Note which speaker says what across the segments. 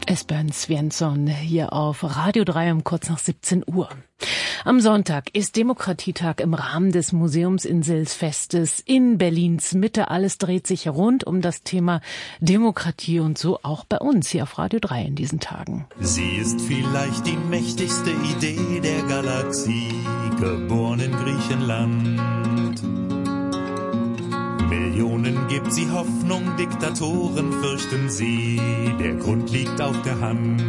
Speaker 1: Esbjörn Svensson hier auf Radio 3 um kurz nach 17 Uhr. Am Sonntag ist Demokratietag im Rahmen des Museumsinselfestes in Berlins Mitte. Alles dreht sich rund um das Thema Demokratie und so auch bei uns hier auf Radio 3 in diesen Tagen.
Speaker 2: Sie ist vielleicht die mächtigste Idee der Galaxie, geboren in Griechenland. Millionen gibt sie Hoffnung, Diktatoren fürchten sie, der Grund liegt auf der Hand.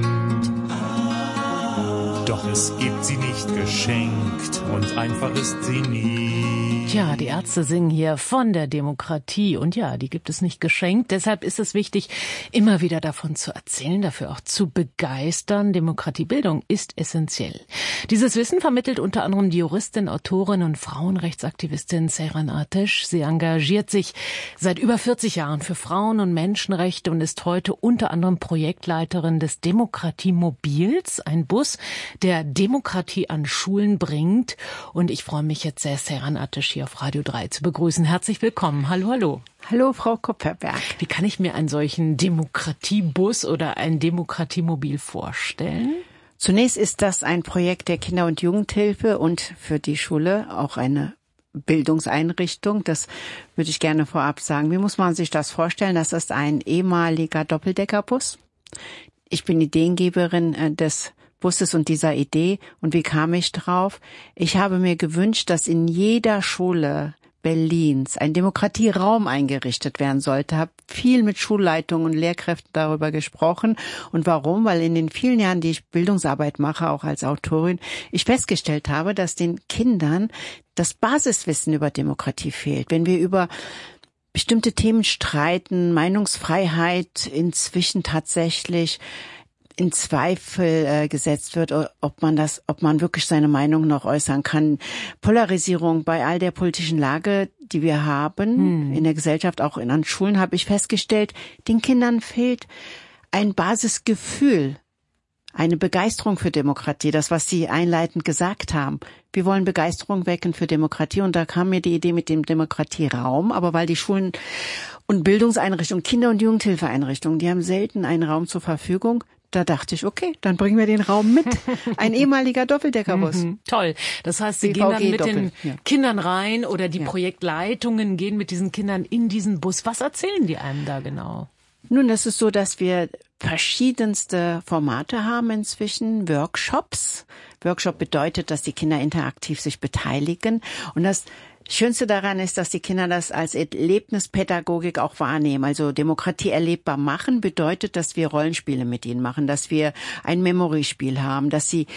Speaker 2: Doch es gibt sie nicht geschenkt und einfach ist sie nie.
Speaker 1: Tja, die Ärzte singen hier von der Demokratie und ja, die gibt es nicht geschenkt. Deshalb ist es wichtig, immer wieder davon zu erzählen, dafür auch zu begeistern. Demokratiebildung ist essentiell. Dieses Wissen vermittelt unter anderem die Juristin, Autorin und Frauenrechtsaktivistin Seyran Ateş. Sie engagiert sich seit über 40 Jahren für Frauen- und Menschenrechte und ist heute unter anderem Projektleiterin des Demokratiemobils, ein Bus, der Demokratie an Schulen bringt. Und ich freue mich jetzt sehr, Seyran Ateş hier auf Radio 3 zu begrüßen. Herzlich willkommen. Hallo, hallo.
Speaker 3: Hallo, Frau Kupferberg.
Speaker 1: Wie kann ich mir einen solchen Demokratiebus oder ein Demokratiemobil vorstellen?
Speaker 3: Zunächst ist das ein Projekt der Kinder- und Jugendhilfe und für die Schule auch eine Bildungseinrichtung. Das würde ich gerne vorab sagen. Wie muss man sich das vorstellen? Das ist ein ehemaliger Doppeldeckerbus. Ich bin Ideengeberin des Busses und dieser Idee. Und wie kam ich drauf? Ich habe mir gewünscht, dass in jeder Schule Berlins ein Demokratieraum eingerichtet werden sollte. Habe viel mit Schulleitungen und Lehrkräften darüber gesprochen. Und warum? Weil in den vielen Jahren, die ich Bildungsarbeit mache, auch als Autorin, ich festgestellt habe, dass den Kindern das Basiswissen über Demokratie fehlt. Wenn wir über bestimmte Themen streiten, Meinungsfreiheit inzwischen tatsächlich in Zweifel gesetzt wird, ob man wirklich seine Meinung noch äußern kann. Polarisierung bei all der politischen Lage, die wir haben in der Gesellschaft, auch an Schulen, habe ich festgestellt, den Kindern fehlt ein Basisgefühl, eine Begeisterung für Demokratie, das, was Sie einleitend gesagt haben. Wir wollen Begeisterung wecken für Demokratie und da kam mir die Idee mit dem Demokratieraum, aber weil die Schulen und Bildungseinrichtungen, Kinder- und Jugendhilfeeinrichtungen, die haben selten einen Raum zur Verfügung. Da dachte ich, okay, dann bringen wir den Raum mit. Ein ehemaliger Doppeldeckerbus.
Speaker 1: Toll. Das heißt, Sie gehen dann mit den Kindern rein oder die Projektleitungen gehen mit diesen Kindern in diesen Bus. Was erzählen die einem da genau?
Speaker 3: Nun, das ist so, dass wir verschiedenste Formate haben inzwischen. Workshops. Workshop bedeutet, dass die Kinder interaktiv sich beteiligen. Und das Schönste daran ist, dass die Kinder das als Erlebnispädagogik auch wahrnehmen. Also Demokratie erlebbar machen bedeutet, dass wir Rollenspiele mit ihnen machen, dass wir ein Memory-Spiel haben, dass sie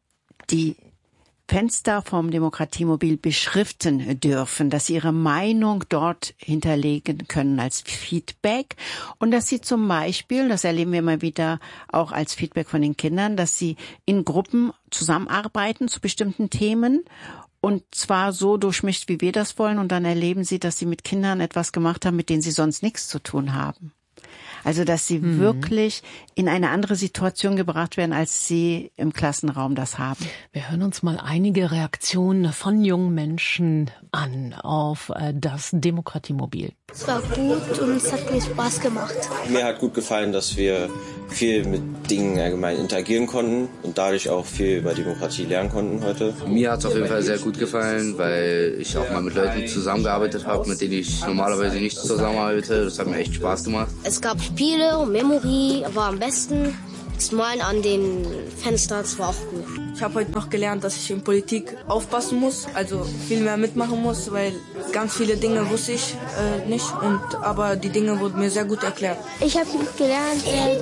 Speaker 3: die Fenster vom Demokratiemobil beschriften dürfen, dass sie ihre Meinung dort hinterlegen können als Feedback und dass sie zum Beispiel, das erleben wir immer wieder auch als Feedback von den Kindern, dass sie in Gruppen zusammenarbeiten zu bestimmten Themen und zwar so durchmischt, wie wir das wollen und dann erleben sie, dass sie mit Kindern etwas gemacht haben, mit denen sie sonst nichts zu tun haben. Also, dass sie wirklich in eine andere Situation gebracht werden, als sie im Klassenraum das haben.
Speaker 1: Wir hören uns mal einige Reaktionen von jungen Menschen an auf das Demokratiemobil.
Speaker 4: Es war gut und es hat mir Spaß gemacht.
Speaker 5: Mir hat gut gefallen, dass wir viel mit Dingen allgemein interagieren konnten und dadurch auch viel über Demokratie lernen konnten heute.
Speaker 6: Mir hat es auf jeden Fall sehr gut gefallen, weil ich auch mal mit Leuten zusammengearbeitet habe, mit denen ich normalerweise nicht zusammenarbeite. Das hat mir echt Spaß gemacht.
Speaker 4: Es gab Spiele und Memory war am besten. Das Malen an den Fenstern, das war auch gut.
Speaker 7: Ich habe heute noch gelernt, dass ich in Politik aufpassen muss, also viel mehr mitmachen muss, weil ganz viele Dinge wusste ich nicht, aber die Dinge wurden mir sehr gut erklärt.
Speaker 4: Ich habe gelernt,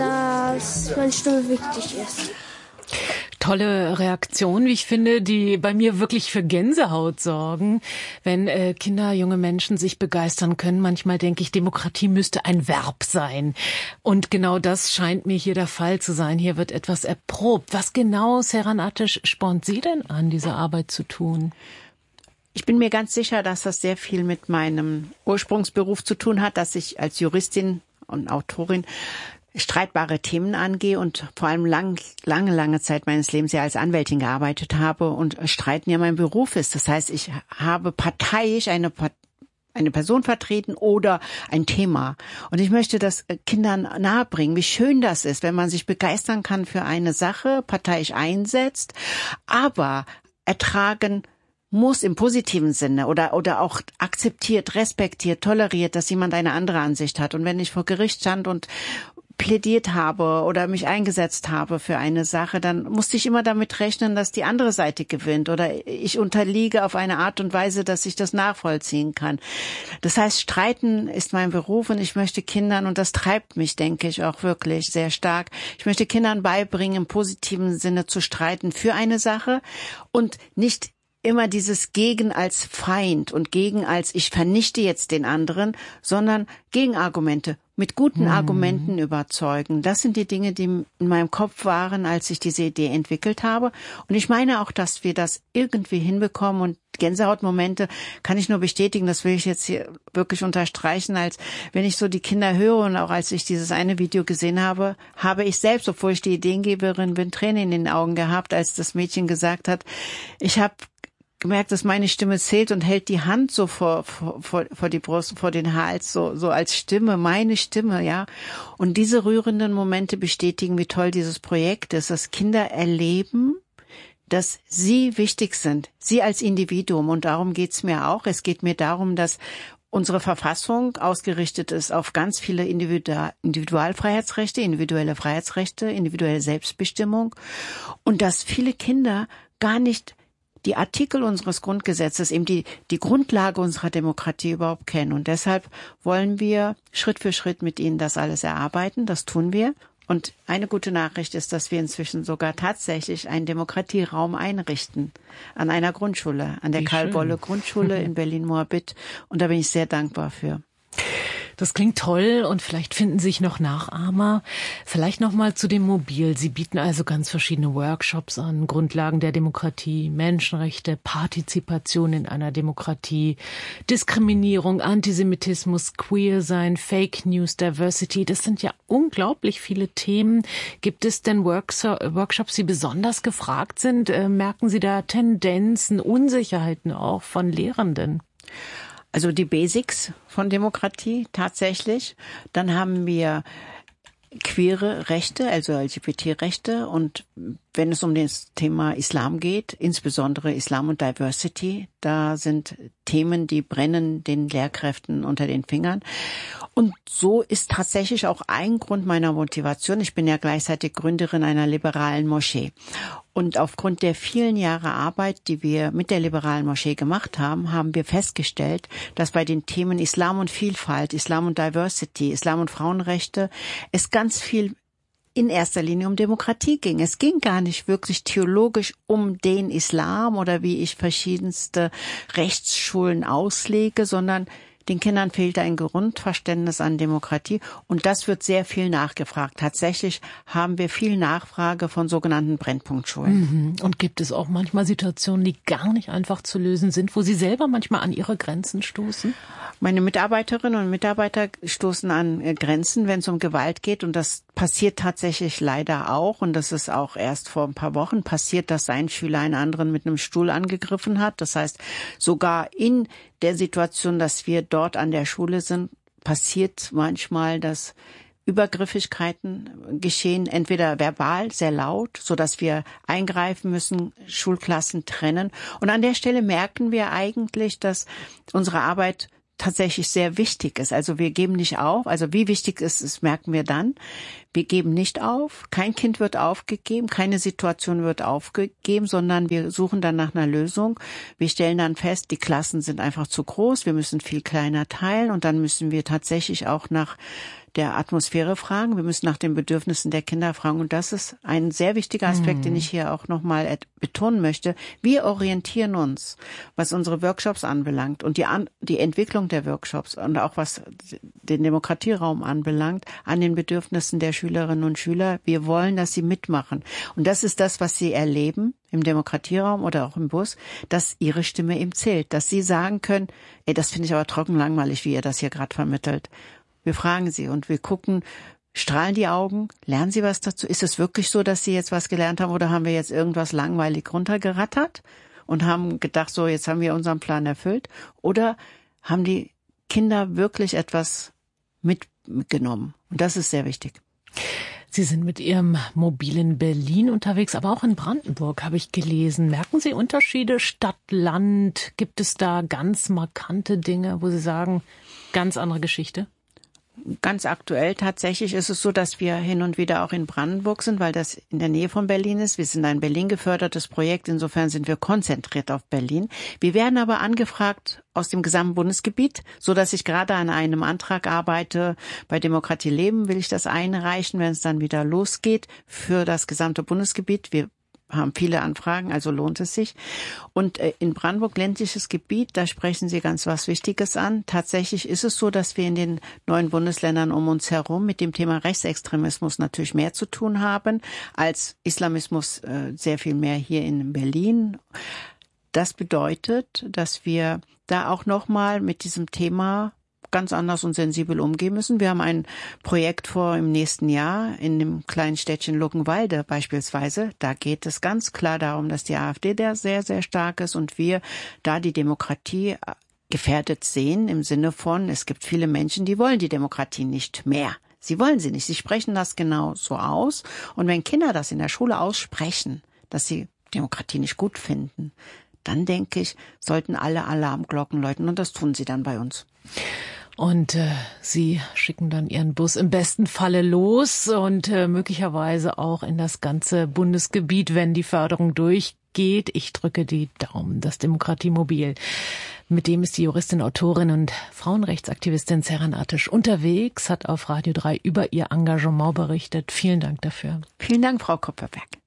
Speaker 4: dass meine Stimme wichtig ist.
Speaker 1: Tolle Reaktion, wie ich finde, die bei mir wirklich für Gänsehaut sorgen, wenn Kinder, junge Menschen sich begeistern können. Manchmal denke ich, Demokratie müsste ein Verb sein. Und genau das scheint mir hier der Fall zu sein. Hier wird etwas erprobt. Was genau, Seyran Ateş, spornt Sie denn an, diese Arbeit zu tun?
Speaker 3: Ich bin mir ganz sicher, dass das sehr viel mit meinem Ursprungsberuf zu tun hat, dass ich als Juristin und Autorin streitbare Themen angehe und vor allem lange Zeit meines Lebens ja als Anwältin gearbeitet habe und Streiten ja mein Beruf ist. Das heißt, ich habe parteiisch eine eine Person vertreten oder ein Thema. Und ich möchte das Kindern nahebringen, wie schön das ist, wenn man sich begeistern kann für eine Sache, parteiisch einsetzt, aber ertragen muss im positiven Sinne oder auch akzeptiert, respektiert, toleriert, dass jemand eine andere Ansicht hat. Und wenn ich vor Gericht stand und plädiert habe oder mich eingesetzt habe für eine Sache, dann musste ich immer damit rechnen, dass die andere Seite gewinnt oder ich unterliege auf eine Art und Weise, dass ich das nachvollziehen kann. Das heißt, Streiten ist mein Beruf und ich möchte Kindern, und das treibt mich, denke ich, auch wirklich sehr stark, ich möchte Kindern beibringen, im positiven Sinne zu streiten für eine Sache und nicht immer dieses Gegen als Feind und Gegen als ich vernichte jetzt den anderen, sondern Gegenargumente, mit guten Argumenten überzeugen. Das sind die Dinge, die in meinem Kopf waren, als ich diese Idee entwickelt habe. Und ich meine auch, dass wir das irgendwie hinbekommen. Und Gänsehautmomente kann ich nur bestätigen, das will ich jetzt hier wirklich unterstreichen, als wenn ich so die Kinder höre und auch als ich dieses eine Video gesehen habe, habe ich selbst, obwohl ich die Ideengeberin bin, Tränen in den Augen gehabt, als das Mädchen gesagt hat, ich habe gemerkt, dass meine Stimme zählt und hält die Hand so vor die Brust, vor den Hals, so als Stimme, meine Stimme, ja. Und diese rührenden Momente bestätigen, wie toll dieses Projekt ist, dass Kinder erleben, dass sie wichtig sind, sie als Individuum. Und darum geht's mir auch. Es geht mir darum, dass unsere Verfassung ausgerichtet ist auf ganz viele Individualfreiheitsrechte, individuelle Freiheitsrechte, individuelle Selbstbestimmung und dass viele Kinder gar nicht die Artikel unseres Grundgesetzes, eben die Grundlage unserer Demokratie überhaupt kennen. Und deshalb wollen wir Schritt für Schritt mit ihnen das alles erarbeiten. Das tun wir. Und eine gute Nachricht ist, dass wir inzwischen sogar tatsächlich einen Demokratieraum einrichten an einer Grundschule, an der Karl-Bolle-Grundschule in Berlin-Moabit. Und da bin ich sehr dankbar für.
Speaker 1: Das klingt toll und vielleicht finden sich noch Nachahmer. Vielleicht noch mal zu dem Mobil. Sie bieten also ganz verschiedene Workshops an, Grundlagen der Demokratie, Menschenrechte, Partizipation in einer Demokratie, Diskriminierung, Antisemitismus, Queersein, Fake News, Diversity. Das sind ja unglaublich viele Themen. Gibt es denn Workshops, die besonders gefragt sind? Merken Sie da Tendenzen, Unsicherheiten auch von Lehrenden?
Speaker 3: Also die Basics von Demokratie tatsächlich. Dann haben wir queere Rechte, also LGBT-Rechte. Und wenn es um das Thema Islam geht, insbesondere Islam und Diversity, da sind Themen, die brennen den Lehrkräften unter den Fingern. Und so ist tatsächlich auch ein Grund meiner Motivation. Ich bin ja gleichzeitig Gründerin einer liberalen Moschee. Und aufgrund der vielen Jahre Arbeit, die wir mit der liberalen Moschee gemacht haben, haben wir festgestellt, dass bei den Themen Islam und Vielfalt, Islam und Diversity, Islam und Frauenrechte es ganz viel in erster Linie um Demokratie ging. Es ging gar nicht wirklich theologisch um den Islam oder wie ich verschiedenste Rechtsschulen auslege, sondern den Kindern fehlt ein Grundverständnis an Demokratie und das wird sehr viel nachgefragt. Tatsächlich haben wir viel Nachfrage von sogenannten Brennpunktschulen.
Speaker 1: Und gibt es auch manchmal Situationen, die gar nicht einfach zu lösen sind, wo Sie selber manchmal an Ihre Grenzen stoßen?
Speaker 3: Meine Mitarbeiterinnen und Mitarbeiter stoßen an Grenzen, wenn es um Gewalt geht und das passiert tatsächlich leider auch und das ist auch erst vor ein paar Wochen passiert, dass ein Schüler einen anderen mit einem Stuhl angegriffen hat. Das heißt, sogar in der Situation, dass wir dort an der Schule sind, passiert manchmal, dass Übergriffigkeiten geschehen, entweder verbal, sehr laut, so dass wir eingreifen müssen, Schulklassen trennen. Und an der Stelle merken wir eigentlich, dass unsere Arbeit tatsächlich sehr wichtig ist. Also wir geben nicht auf. Also wie wichtig es ist, merken wir dann. Wir geben nicht auf. Kein Kind wird aufgegeben. Keine Situation wird aufgegeben, sondern wir suchen dann nach einer Lösung. Wir stellen dann fest, die Klassen sind einfach zu groß. Wir müssen viel kleiner teilen und dann müssen wir tatsächlich auch nach der Atmosphäre fragen. Wir müssen nach den Bedürfnissen der Kinder fragen. Und das ist ein sehr wichtiger Aspekt, den ich hier auch nochmal betonen möchte. Wir orientieren uns, was unsere Workshops anbelangt und die Entwicklung der Workshops und auch was den Demokratieraum anbelangt, an den Bedürfnissen der Schülerinnen und Schüler. Wir wollen, dass sie mitmachen. Und das ist das, was sie erleben im Demokratieraum oder auch im Bus, dass ihre Stimme eben zählt, dass sie sagen können, ey, das finde ich aber trocken langweilig, wie ihr das hier gerade vermittelt. Wir fragen sie und wir gucken, strahlen die Augen, lernen sie was dazu? Ist es wirklich so, dass sie jetzt was gelernt haben oder haben wir jetzt irgendwas langweilig runtergerattert und haben gedacht, so jetzt haben wir unseren Plan erfüllt? Oder haben die Kinder wirklich etwas mitgenommen. Und das ist sehr wichtig.
Speaker 1: Sie sind mit Ihrem mobilen Berlin unterwegs, aber auch in Brandenburg, habe ich gelesen. Merken Sie Unterschiede Stadt, Land? Gibt es da ganz markante Dinge, wo Sie sagen, ganz andere Geschichte?
Speaker 3: Ganz aktuell tatsächlich ist es so, dass wir hin und wieder auch in Brandenburg sind, weil das in der Nähe von Berlin ist. Wir sind ein Berlin gefördertes Projekt, insofern sind wir konzentriert auf Berlin. Wir werden aber angefragt aus dem gesamten Bundesgebiet, so dass ich gerade an einem Antrag arbeite. Bei Demokratie Leben will ich das einreichen, wenn es dann wieder losgeht, für das gesamte Bundesgebiet. Wir haben viele Anfragen, also lohnt es sich. Und in Brandenburg, ländliches Gebiet, da sprechen Sie ganz was Wichtiges an. Tatsächlich ist es so, dass wir in den neuen Bundesländern um uns herum mit dem Thema Rechtsextremismus natürlich mehr zu tun haben als Islamismus, sehr viel mehr hier in Berlin. Das bedeutet, dass wir da auch nochmal mit diesem Thema ganz anders und sensibel umgehen müssen. Wir haben ein Projekt vor im nächsten Jahr in dem kleinen Städtchen Luckenwalde beispielsweise. Da geht es ganz klar darum, dass die AfD da sehr, sehr stark ist und wir da die Demokratie gefährdet sehen im Sinne von, es gibt viele Menschen, die wollen die Demokratie nicht mehr. Sie wollen sie nicht. Sie sprechen das genau so aus. Und wenn Kinder das in der Schule aussprechen, dass sie Demokratie nicht gut finden, dann denke ich, sollten alle Alarmglocken läuten und das tun sie dann bei uns.
Speaker 1: Und Sie schicken dann Ihren Bus im besten Falle los und möglicherweise auch in das ganze Bundesgebiet, wenn die Förderung durchgeht. Ich drücke die Daumen. Das Demokratiemobil, mit dem ist die Juristin, Autorin und Frauenrechtsaktivistin Seren Ateş unterwegs, hat auf Radio 3 über ihr Engagement berichtet. Vielen Dank dafür.
Speaker 3: Vielen Dank, Frau Kopperberg.